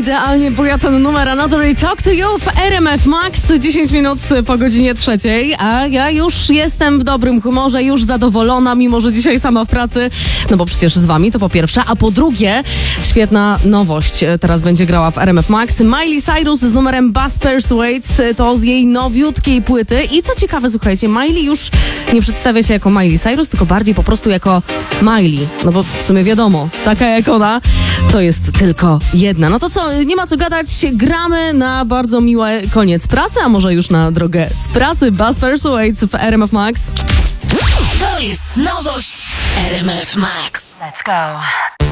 idealnie ten numer Another Talk to You w RMF Max, 10 minut po godzinie 3, a ja już jestem w dobrym humorze, już zadowolona, mimo że dzisiaj sama w pracy, no bo przecież z wami to po pierwsze, a po drugie świetna nowość teraz będzie grała w RMF Max. Miley Cyrus z numerem Buzz Persuades, to z jej nowiutkiej płyty i co ciekawe, słuchajcie, Miley już nie przedstawia się jako Miley Cyrus, tylko bardziej po prostu jako Miley, no bo w sumie wiadomo, taka jak ona, to jest tylko jedna. No to co, nie ma co gadać, gramy na bardzo miły koniec pracy, a może już na drogę z pracy. Buzz Persuades w RMF Max. To jest nowość RMF Max. Let's go.